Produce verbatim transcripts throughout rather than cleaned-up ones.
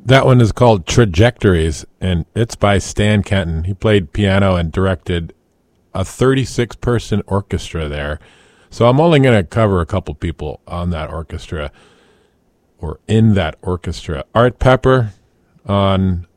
That one is called Trajectories, and it's by Stan Kenton. He played piano and directed a thirty-six person orchestra there. So I'm only going to cover a couple people on that orchestra, or in that orchestra. Art Pepper on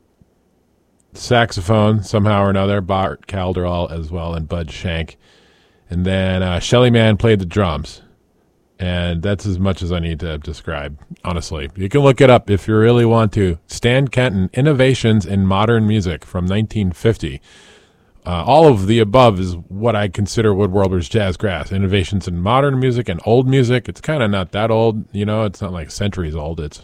saxophone, somehow or another. Bart Calderall as well, and Bud Shank. And then uh, Shelly Manne played the drums. And that's as much as I need to describe, honestly. You can look it up if you really want to. Stan Kenton, Innovations in Modern Music from nineteen fifty. Uh, all of the above is what I consider Woodworlders Jazzgrass. Innovations in modern music and old music. It's kind of not that old, you know. It's not like centuries old. It's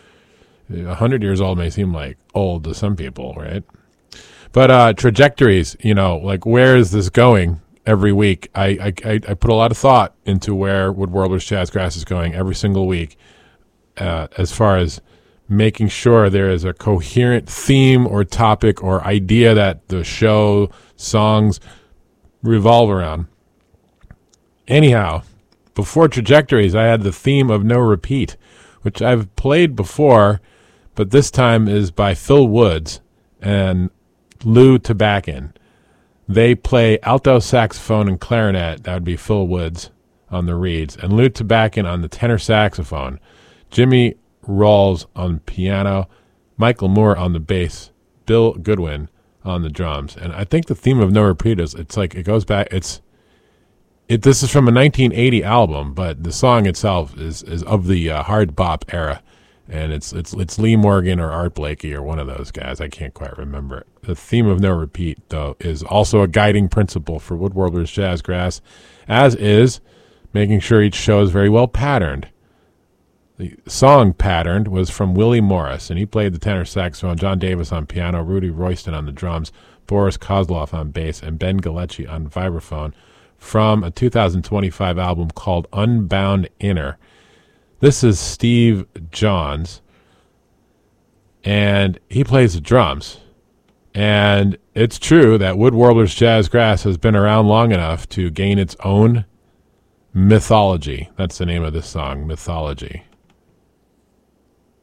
a hundred years old may seem like old to some people, right? But uh, trajectories, you know, like where is this going? Every week, I, I I put a lot of thought into where Woodworlders Jazzgrass is going every single week, uh, as far as making sure there is a coherent theme or topic or idea that the show, songs revolve around. Anyhow, before Trajectories, I had the theme of No Repeat, which I've played before, but this time is by Phil Woods and Lou Tabakin. They play alto saxophone and clarinet. That would be Phil Woods on the reeds. And Lou Tabakin on the tenor saxophone. Jimmy Rawls on piano. Michael Moore on the bass. Bill Goodwin on the drums. And I think the theme of No Repeat is, it's like, it goes back, it's, it. This is from a nineteen eighty album, but the song itself is, is of the uh, hard bop era. And it's it's it's Lee Morgan or Art Blakey or one of those guys. I can't quite remember. The theme of No Repeat, though, is also a guiding principle for Woodworlders Jazzgrass, as is making sure each show is very well patterned. The song Patterned was from Willie Morris, and he played the tenor saxophone, John Davis on piano, Rudy Royston on the drums, Boris Kozloff on bass, and Ben Galecki on vibraphone, from a two thousand twenty-five album called Unbound Inner. This is Steve Johns, and he plays the drums. And it's true that Woodworlders Jazzgrass has been around long enough to gain its own mythology. That's the name of this song, Mythology.